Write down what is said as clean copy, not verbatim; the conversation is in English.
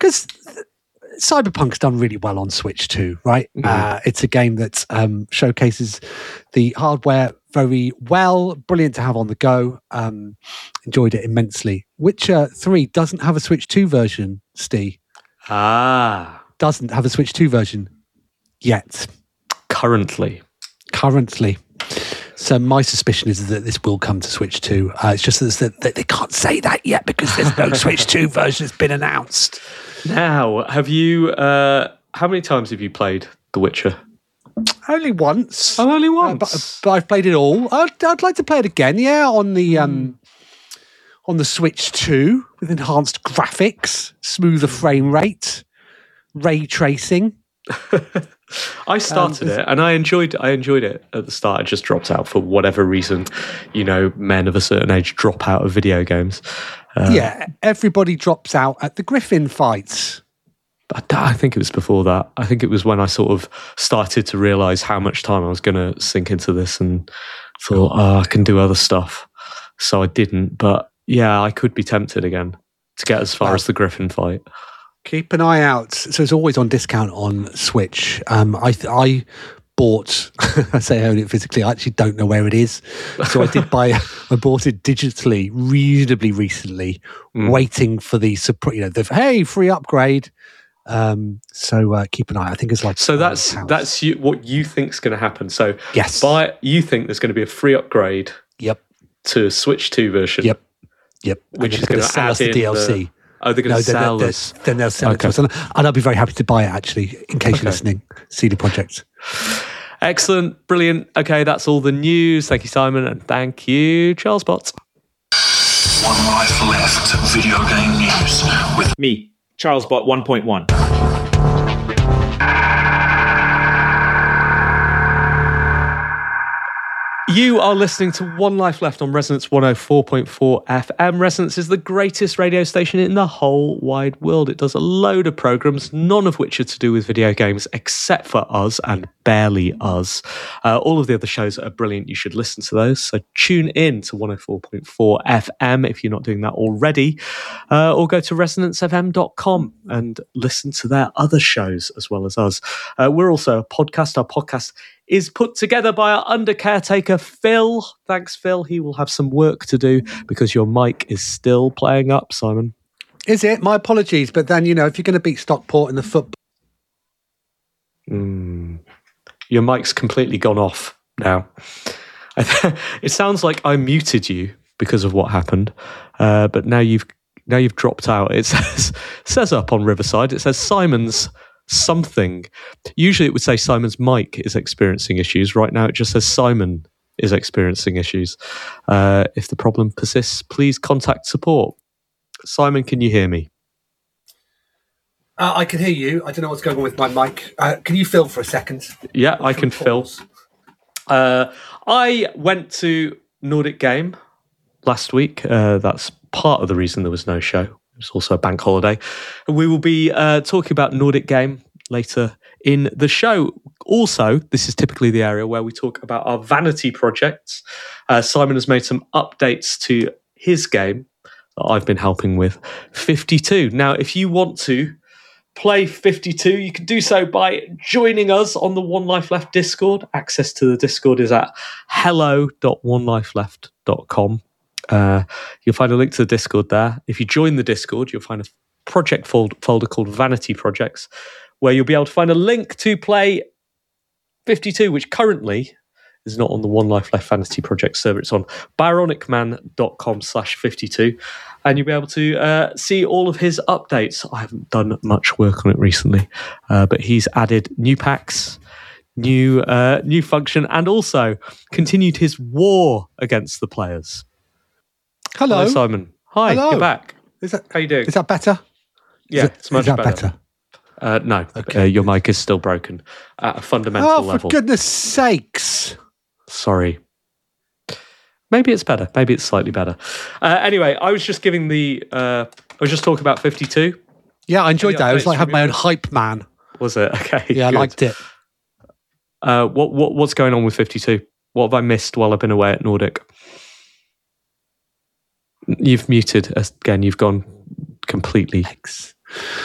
because Cyberpunk's done really well on Switch too, right? It's a game that showcases the hardware very well, brilliant to have on the go. Enjoyed it immensely. Witcher 3 doesn't have a Switch 2 version, Steve. Doesn't have a Switch 2 version yet. Currently. So my suspicion is that this will come to Switch 2. It's just that they can't say that yet because there's no Switch 2 version that's been announced. Now, have you... how many times have you played The Witcher? Only once. Oh, only once. But I've played it all. I'd like to play it again. Yeah, on the Switch 2 with enhanced graphics, smoother frame rate, ray tracing. I started it and I enjoyed it at the start. It just dropped out for whatever reason. Men of a certain age drop out of video games. Everybody drops out at the Griffin fights. I think it was before that. I think it was when I sort of started to realise how much time I was going to sink into this and thought, I can do other stuff. So I didn't. But yeah, I could be tempted again to get as far as the Griffin fight. Keep an eye out. So it's always on discount on Switch. I bought, I say I own it physically, I actually don't know where it is. So I bought it digitally reasonably recently, waiting for the free upgrade. So keep an eye. I think it's like... So that's what you think's going to happen. So yes, you think there's going to be a free upgrade to Switch 2 version. Yep. Which is going to sell us the DLC. They're going to sell us. Then they'll sell it to us. And I'll be very happy to buy it, actually, in case you're listening. CD Projekt. Excellent. Brilliant. Okay, that's all the news. Thank you, Simon. And thank you, Charles Bot. One life left. Video game news with me, Charles Bot 1.1. You are listening to One Life Left on Resonance 104.4 FM. Resonance is the greatest radio station in the whole wide world. It does a load of programmes, none of which are to do with video games, except for us and barely us. All of the other shows are brilliant. You should listen to those. So tune in to 104.4 FM if you're not doing that already, or go to resonancefm.com and listen to their other shows as well as us. We're also a podcast. Our podcast is put together by our under caretaker, Phil. Thanks, Phil. He will have some work to do because your mic is still playing up, Simon. Is it? My apologies. But then, if you're going to beat Stockport in the football... Your mic's completely gone off now. It sounds like I muted you because of what happened, but now you've dropped out. It says up on Riverside, it says Simon's something. Usually it would say Simon's mic is experiencing issues. Right now it just says Simon is experiencing issues. If the problem persists, please contact support. Simon, can you hear me? I can hear you. I don't know what's going on with my mic. Can you fill for a second? Yeah, I can fill. I went to Nordic Game last week. That's part of the reason there was no show. It was also a bank holiday. And we will be talking about Nordic Game later in the show. Also, this is typically the area where we talk about our vanity projects. Simon has made some updates to his game that I've been helping with, 52. Now, if you want to play 52, you can do so by joining us on the One Life Left Discord. Access to the Discord is at hello.onelifeleft.com. You'll find a link to the Discord there. If you join the Discord, you'll find a project folder called Vanity Projects, where you'll be able to find a link to play 52, which currently is not on the One Life Left Vanity Project server. It's on byronicman.com/52, and you'll be able to see all of his updates. I haven't done much work on it recently, but he's added new packs, new function, and also continued his war against the players. Hello, Simon. Hi, Hello. You're back. How you doing? Is that better? Yeah, it's much better. No, okay. Your mic is still broken at a fundamental level. Oh, for goodness sakes. Sorry. Maybe it's better. Maybe it's slightly better. Anyway, I was just giving I was just talking about 52. Yeah, I enjoyed that. It was like having my own hype man. Was it? Okay. Yeah, good. I liked it. What's going on with 52? What have I missed while I've been away at Nordic? You've muted again. You've gone completely. Thanks.